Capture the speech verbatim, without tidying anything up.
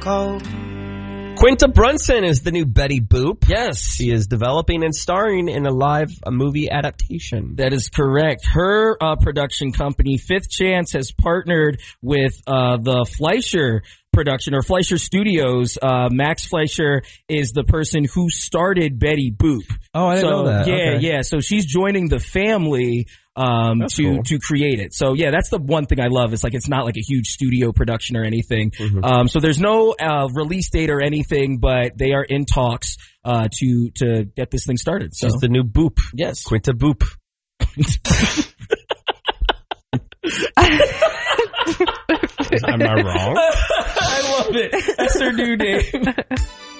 cold. Quinta Brunson is the new Betty Boop. Yes. She is developing and starring in a live a movie adaptation. That is correct. Her uh, production company, Fifth Chance, has partnered with uh, the Fleischer production or Fleischer Studios. Uh, Max Fleischer is the person who started Betty Boop. Oh, I didn't so, know that. Yeah, Okay. yeah. So she's joining the family um That's to cool. to create it. So yeah, that's the one thing I love. It's like it's not like a huge studio production or anything. Mm-hmm. Um so there's no uh release date or anything, but they are in talks uh to to get this thing started. So She's the new Boop. yes. Quinta Boop. Am I wrong? I love it. That's her new name.